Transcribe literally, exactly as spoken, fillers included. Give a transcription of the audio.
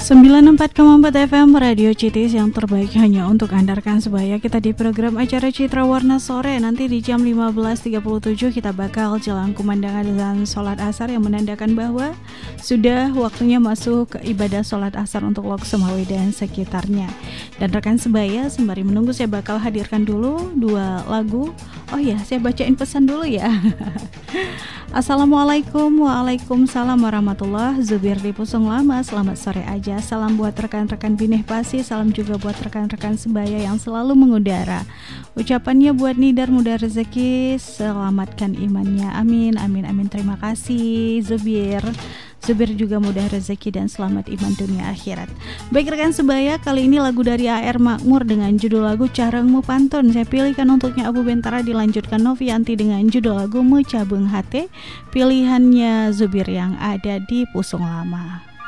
sembilan puluh empat koma empat F M Radio Citis yang terbaik hanya untuk Anda rekan sebaya. Kita di program acara Citra Warna Sore. Nanti di jam lima belas tiga puluh tujuh kita bakal jelang kumandang azan sholat asar yang menandakan bahwa sudah waktunya masuk ke ibadah sholat asar untuk Lok Sumawi dan sekitarnya. Dan rekan sebaya, sembari menunggu saya bakal hadirkan dulu dua lagu. Oh ya, saya bacain pesan dulu ya. Assalamualaikum, waalaikumsalam warahmatullah. Zubir di Pusung Lama, selamat sore aja. Salam buat rekan-rekan Bineh Pasi, salam juga buat rekan-rekan sebaya yang selalu mengudara. Ucapannya buat Nidar mudah rezeki, selamatkan imannya. Amin, amin, amin. Terima kasih Zubir. Zubir juga mudah rezeki dan selamat iman dunia akhirat. Baik rekan sebaya, kali ini lagu dari A R Makmur dengan judul lagu Carengmu Pantun. Saya pilihkan untuknya Abu Bentara, dilanjutkan Novianti dengan judul lagu Mucabeng Hate. Pilihannya Zubir yang ada di Pusung Lama.